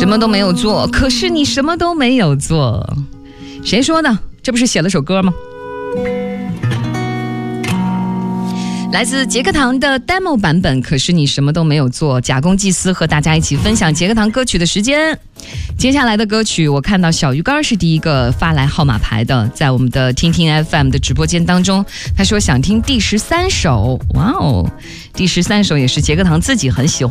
什么都没有做，可是你什么都没有做。谁说的？这不是写了首歌吗？来自杰克堂的 demo 版本，可是你什么都没有做。假公济私，和大家一起分享杰克堂歌曲的时间。接下来的歌曲，我看到小鱼干是第一个发来号码牌的，在我们的听听 FM 的直播间当中，他说想听第13首。哇哦，第13首也是杰克堂自己很喜欢